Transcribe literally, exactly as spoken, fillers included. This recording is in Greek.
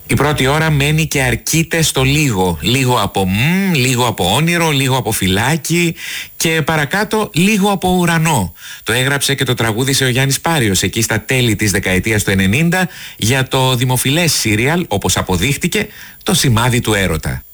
Η πρώτη ώρα μένει και αρκείται στο λίγο. Λίγο από μ, λίγο από όνειρο, λίγο από φυλάκι και παρακάτω λίγο από ουρανό. Το έγραψε και το τραγούδισε ο Γιάννης Πάριος εκεί στα τέλη της δεκαετίας του ενενήντα για το δημοφιλές σύριαλ, όπως αποδείχτηκε, το Σημάδι του Έρωτα.